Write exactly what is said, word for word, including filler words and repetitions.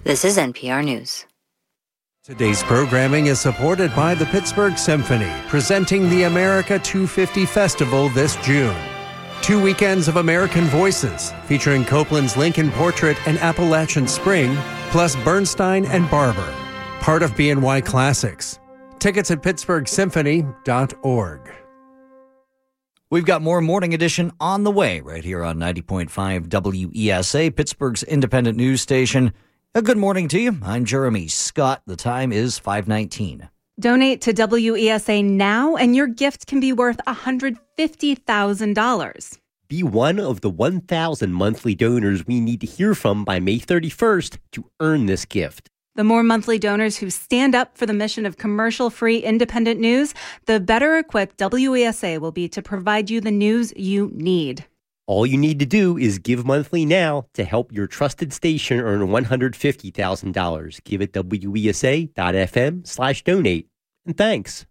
This is N P R News. Today's programming is supported by the Pittsburgh Symphony, presenting the America two fifty Festival this June. Two weekends of American voices, featuring Copeland's Lincoln Portrait and Appalachian Spring, plus Bernstein and Barber. Part of B N Y Classics. Tickets at pittsburgh symphony dot org. We've got more Morning Edition on the way right here on ninety point five W E S A, Pittsburgh's independent news station. A good morning to you. I'm Jeremy Scott. The time is five nineteen. Donate to W E S A now, and your gift can be worth one hundred fifty thousand dollars. Be one of the one thousand monthly donors we need to hear from by May thirty-first to earn this gift. The more monthly donors who stand up for the mission of commercial-free independent news, the better equipped W E S A will be to provide you the news you need. All you need to do is give monthly now to help your trusted station earn one hundred fifty thousand dollars. Give at W E S A dot F M slash donate. And thanks.